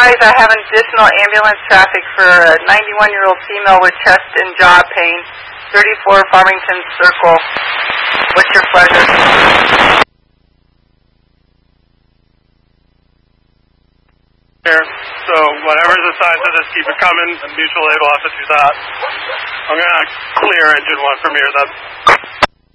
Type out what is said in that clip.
advise I have additional ambulance traffic for a 91-year-old female with chest and jaw pain, 34 Farmington Circle. What's your pleasure? Here, so whatever's assigned to this, keep it coming, and mutual aid will have to do that. I'm going to clear engine 1 from here. That's